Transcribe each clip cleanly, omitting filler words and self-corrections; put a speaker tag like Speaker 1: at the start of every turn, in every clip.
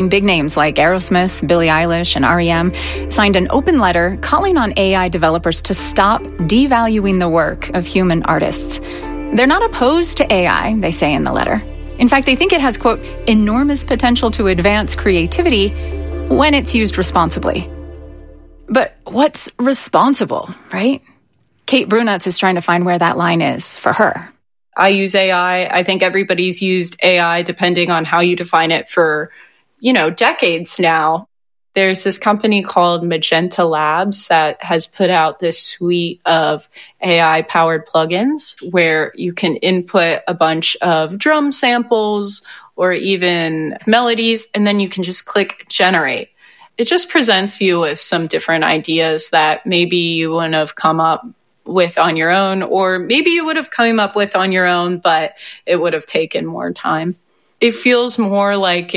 Speaker 1: Big names like Aerosmith, Billie Eilish, and R.E.M. signed an open letter calling on AI developers to stop devaluing the work of human artists. They're not opposed to AI, they say in the letter. In fact, they think it has, quote, enormous potential to advance creativity when it's used responsibly. But what's responsible, right? Kate Brunitz is trying to find where that line is for her.
Speaker 2: I use AI. I think everybody's used AI, depending on how you define it, for, decades now. There's this company called Magenta Labs that has put out this suite of AI-powered plugins where you can input a bunch of drum samples or even melodies, and then you can just click generate. It just presents you with some different ideas that maybe you wouldn't have come up with on your own, or maybe you would have come up with on your own, but it would have taken more time. It feels more like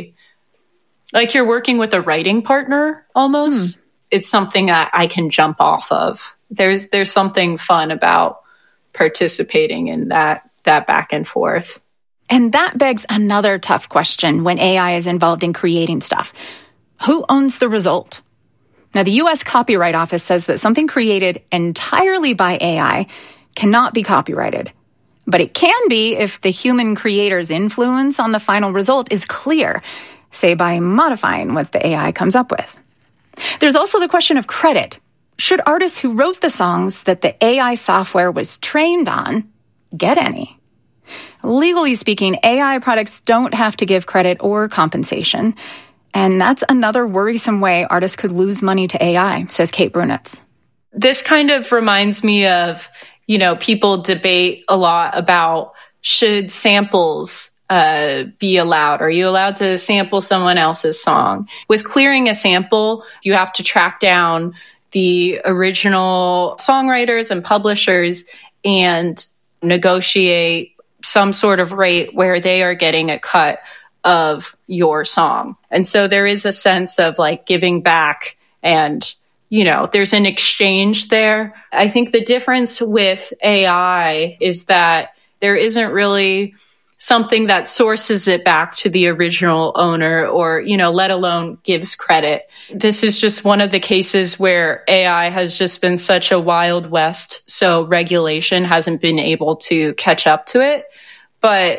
Speaker 2: you're working with a writing partner almost. It's something that I can jump off of. There's something fun about participating in that back and forth.
Speaker 1: And that begs another tough question when AI is involved in creating stuff. Who owns the result? Now, the U.S. Copyright Office says that something created entirely by AI cannot be copyrighted. But it can be if the human creator's influence on the final result is clear, say by modifying what the AI comes up with. There's also the question of credit. Should artists who wrote the songs that the AI software was trained on get any? Legally speaking, AI products don't have to give credit or compensation. And that's another worrisome way artists could lose money to AI, says Kate Brunitz.
Speaker 2: This kind of reminds me of, people debate a lot about should samples be allowed? Are you allowed to sample someone else's song? With clearing a sample, you have to track down the original songwriters and publishers and negotiate some sort of rate where they are getting a cut of your song. And so there is a sense of giving back and, there's an exchange there. I think the difference with AI is that there isn't really something that sources it back to the original owner or, let alone gives credit. This is just one of the cases where AI has just been such a wild west, so regulation hasn't been able to catch up to it. But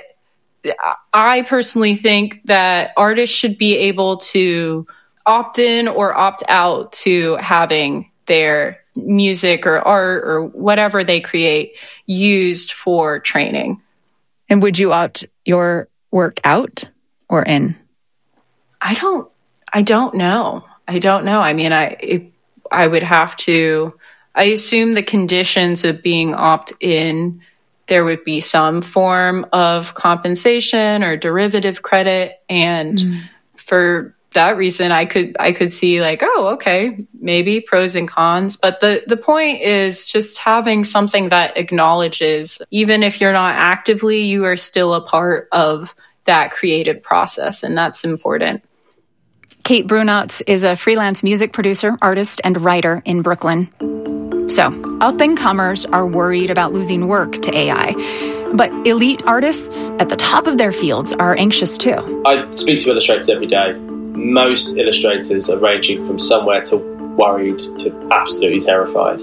Speaker 2: I personally think that artists should be able to opt in or opt out to having their music or art or whatever they create used for training.
Speaker 1: And would you opt your work out or in?
Speaker 2: I don't know. I mean, I would have to, I assume the conditions of being opt-in, there would be some form of compensation or derivative credit. And for that reason, I could see okay, maybe pros and cons. But the point is just having something that acknowledges, even if you're not actively, you are still a part of that creative process. And that's important.
Speaker 1: Kate Brunitz is a freelance music producer, artist, and writer in Brooklyn. So, up-and-comers are worried about losing work to AI. But elite artists at the top of their fields are anxious too.
Speaker 3: I speak to illustrators every day. Most illustrators are ranging from somewhere to worried to absolutely terrified.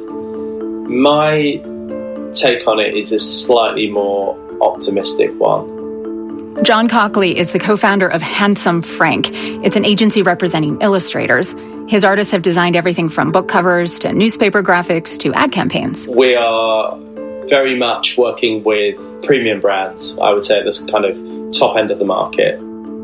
Speaker 3: My take on it is a slightly more optimistic one.
Speaker 1: John Cockley is the co-founder of Handsome Frank. It's an agency representing illustrators. His artists have designed everything from book covers to newspaper graphics to ad campaigns.
Speaker 3: We are very much working with premium brands, I would say, at this kind of top end of the market.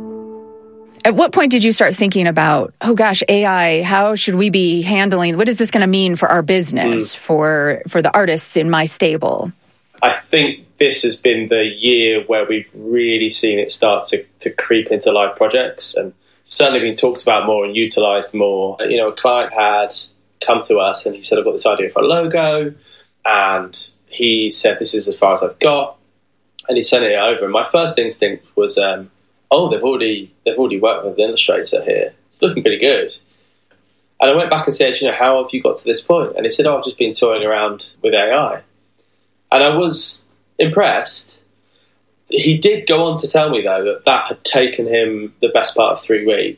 Speaker 1: At what point did you start thinking about, oh gosh, AI, how should we be handling, what is this going to mean for our business, for the artists in my stable?
Speaker 3: I think this has been the year where we've really seen it start to creep into live projects and certainly been talked about more and utilised more. A client had come to us and he said, I've got this idea for a logo, and he said, this is as far as I've got, and he sent it over. And my first instinct was, they've already worked with an illustrator here. It's looking pretty good. And I went back and said, how have you got to this point? And he said, I've just been toying around with AI. And I was impressed. He did go on to tell me, though, that had taken him the best part of 3 weeks.